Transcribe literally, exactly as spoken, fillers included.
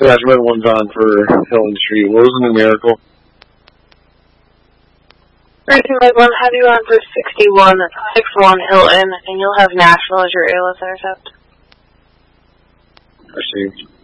Yeah, red one's on for Hilton Street. What was the numerical? Racing Red one, have you on for sixty-one, six one Hilton, and you'll have Nashville as your A L S intercept. Received.